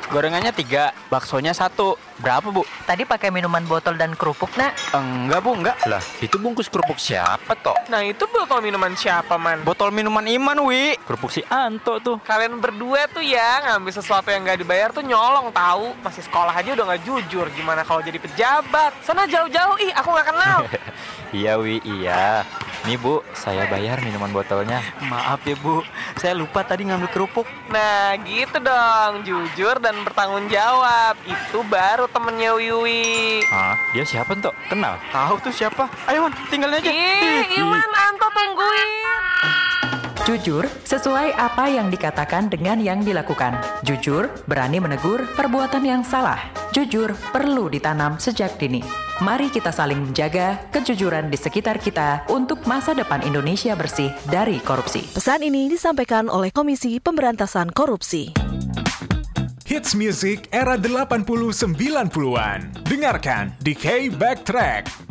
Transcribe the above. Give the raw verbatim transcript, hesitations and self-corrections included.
Gorengannya tiga, baksonya satu. Berapa, Bu? Tadi pakai minuman botol dan kerupuk, Nak? Enggak, Bu, enggak. Lah, itu bungkus kerupuk siapa, Tok? Nah itu botol minuman siapa, Man? Botol minuman Iman, Wi. Kerupuk si Anto tuh. Kalian berdua tuh ya ngambil sesuatu yang gak dibayar tuh nyolong tahu. Masih sekolah aja udah gak jujur. Gimana kalau jadi pejabat? Sana jauh-jauh, ih aku gak kenal. Iya, Wi, iya. Nih, Bu, saya bayar minuman botolnya. Maaf ya, Bu. Saya lupa tadi ngambil kerupuk. Nah gitu dong, jujur dan bertanggung jawab. Itu baru temennya Wiwi. Hah? Dia siapa, Tok? Kenal? Tahu tuh siapa? Ayo, Wan, tinggalin aja. Ih, Iman, Anto tungguin. Jujur, sesuai apa yang dikatakan dengan yang dilakukan. Jujur, berani menegur perbuatan yang salah. Jujur, perlu ditanam sejak dini. Mari kita saling menjaga kejujuran di sekitar kita untuk masa depan Indonesia bersih dari korupsi. Pesan ini disampaikan oleh Komisi Pemberantasan Korupsi. Hits music era delapan puluh sembilan puluhan. Dengarkan di K Backtrack.